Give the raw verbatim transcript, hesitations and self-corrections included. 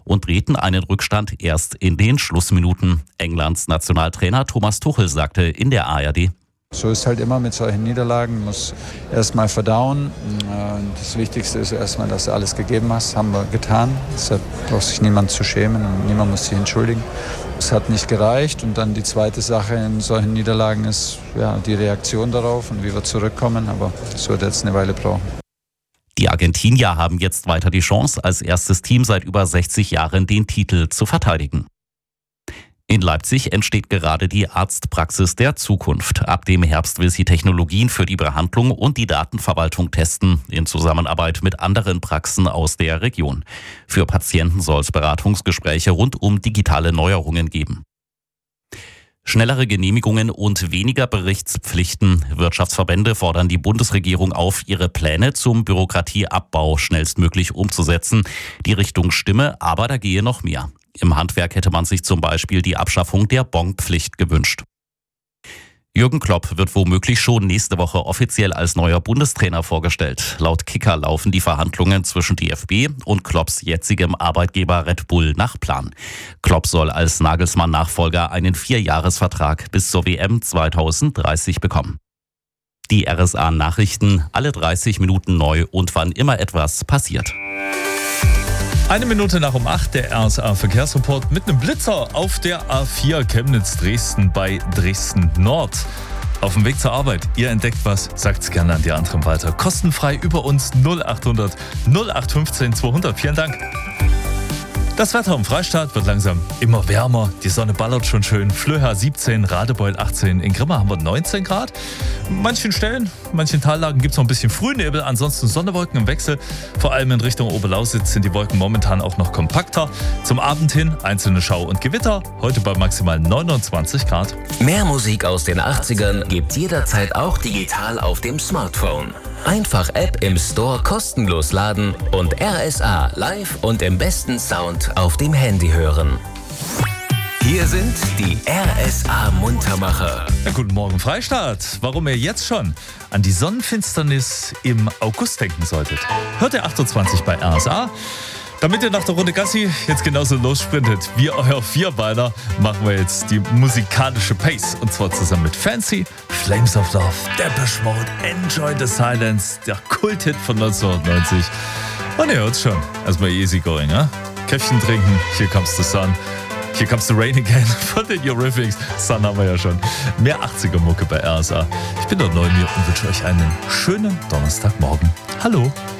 und drehten einen Rückstand erst in den Schlussminuten. Englands Nationaltrainer Thomas Tuchel sagte in der A R D: So ist halt immer mit solchen Niederlagen, man muss erstmal verdauen. Das Wichtigste ist erstmal, dass du alles gegeben hast, haben wir getan. Deshalb braucht sich niemand zu schämen und niemand muss sich entschuldigen. Es hat nicht gereicht und dann die zweite Sache in solchen Niederlagen ist ja, die Reaktion darauf und wie wir zurückkommen, aber das wird jetzt eine Weile brauchen. Die Argentinier haben jetzt weiter die Chance, als erstes Team seit über sechzig Jahren den Titel zu verteidigen. In Leipzig entsteht gerade die Arztpraxis der Zukunft. Ab dem Herbst will sie Technologien für die Behandlung und die Datenverwaltung testen, in Zusammenarbeit mit anderen Praxen aus der Region. Für Patienten soll es Beratungsgespräche rund um digitale Neuerungen geben. Schnellere Genehmigungen und weniger Berichtspflichten. Wirtschaftsverbände fordern die Bundesregierung auf, ihre Pläne zum Bürokratieabbau schnellstmöglich umzusetzen. Die Richtung stimme, aber da gehe noch mehr. Im Handwerk hätte man sich zum Beispiel die Abschaffung der Bonpflicht gewünscht. Jürgen Klopp wird womöglich schon nächste Woche offiziell als neuer Bundestrainer vorgestellt. Laut Kicker laufen die Verhandlungen zwischen D F B und Klopps jetzigem Arbeitgeber Red Bull nach Plan. Klopp soll als Nagelsmann-Nachfolger einen Vierjahresvertrag bis zur W M zweitausenddreißig bekommen. Die R S A-Nachrichten alle dreißig Minuten neu und wann immer etwas passiert. Eine Minute nach um acht, der R S A-Verkehrsreport mit einem Blitzer auf der A vier Chemnitz-Dresden bei Dresden-Nord. Auf dem Weg zur Arbeit, ihr entdeckt was, sagt's gerne an die anderen weiter. Kostenfrei über uns null achthundert null acht fünfzehn zweihundert. Vielen Dank. Das Wetter im Freistaat wird langsam immer wärmer. Die Sonne ballert schon schön. Flöha siebzehn, Radebeul achtzehn. In Grimma haben wir neunzehn Grad. An manchen Stellen, in manchen Tallagen gibt es noch ein bisschen Frühnebel. Ansonsten Sonnenwolken im Wechsel. Vor allem in Richtung Oberlausitz sind die Wolken momentan auch noch kompakter. Zum Abend hin einzelne Schau- und Gewitter. Heute bei maximal neunundzwanzig Grad. Mehr Musik aus den achtzigern gibt's jederzeit auch digital auf dem Smartphone. Einfach App im Store kostenlos laden und R S A live und im besten Sound auf dem Handy hören. Hier sind die R S A Muntermacher. Ja, guten Morgen Freistaat. Warum ihr jetzt schon an die Sonnenfinsternis im August denken solltet, hört ihr achtundzwanzig bei R S A. Damit ihr nach der Runde Gassi jetzt genauso lossprintet wie euer Vierbeiner, machen wir jetzt die musikalische Pace. Und zwar zusammen mit Fancy, Flames of Love, Depeche Mode, Enjoy the Silence, der Kulthit von neunzehnhundertneunzig. Und ihr hört's schon, erstmal easy going, ja? Käffchen trinken, Here Comes the Sun, Here Comes the Rain Again von den Eurythmics. Sun haben wir ja schon. Mehr achtziger-Mucke bei R S A. Ich bin der Neumir und wünsche euch einen schönen Donnerstagmorgen. Hallo.